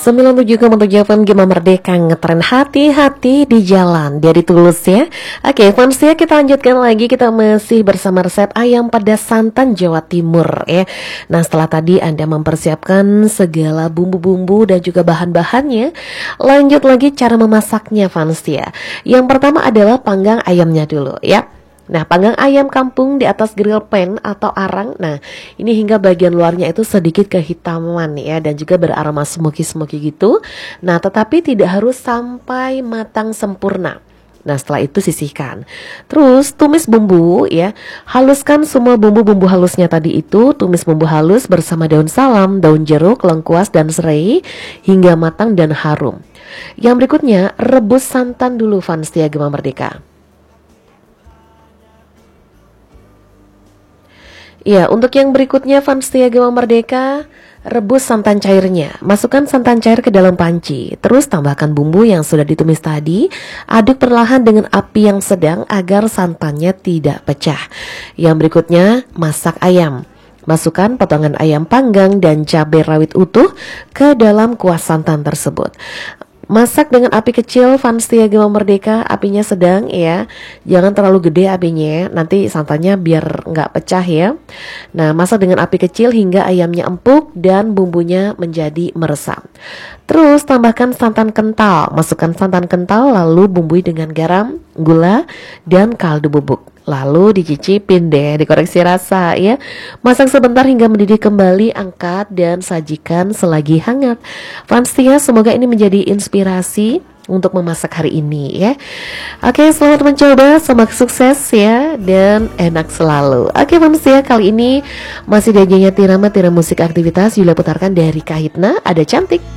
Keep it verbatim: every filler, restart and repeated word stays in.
sembilan puluh tujuh koma tujuh F M Gema Merdeka, ngetren hati-hati di jalan dari Tulus ya. Oke fans ya, kita lanjutkan lagi. Kita masih bersama resep ayam pedas santan Jawa Timur ya. Nah setelah tadi Anda mempersiapkan segala bumbu-bumbu dan juga bahan-bahannya, lanjut lagi cara memasaknya fans ya. Yang pertama adalah panggang ayamnya dulu ya. Nah, panggang ayam kampung di atas grill pan atau arang. Nah, ini hingga bagian luarnya itu sedikit kehitaman ya, dan juga beraroma smoky-smoky gitu. Nah, tetapi tidak harus sampai matang sempurna. Nah, setelah itu sisihkan. Terus tumis bumbu ya. Haluskan semua bumbu-bumbu halusnya tadi itu. Tumis bumbu halus bersama daun salam, daun jeruk, lengkuas, dan serai hingga matang dan harum. Yang berikutnya, rebus santan dulu fans ya Gema Merdeka. Ya, untuk yang berikutnya fans setia Gema Merdeka, rebus santan cairnya. Masukkan santan cair ke dalam panci. Terus tambahkan bumbu yang sudah ditumis tadi. Aduk perlahan dengan api yang sedang agar santannya tidak pecah. Yang berikutnya, masak ayam. Masukkan potongan ayam panggang dan cabai rawit utuh ke dalam kuah santan tersebut. Masak dengan api kecil fans setia Gema Merdeka, apinya sedang ya. Jangan terlalu gede apinya, nanti santannya biar nggak pecah ya. Nah, masak dengan api kecil hingga ayamnya empuk dan bumbunya menjadi meresap. Terus tambahkan santan kental. Masukkan santan kental lalu bumbui dengan garam, gula, dan kaldu bubuk. Lalu dicicipin deh, dikoreksi rasa ya. Masak sebentar hingga mendidih kembali, angkat dan sajikan selagi hangat. Fans setia, semoga ini menjadi inspirasi untuk memasak hari ini ya. Oke, selamat mencoba, semoga sukses ya, dan enak selalu. Oke fans setia, kali ini masih di agennya Tirama Tira Musik Aktivitas Yulia putarkan dari Kahitna, Ada Cantik.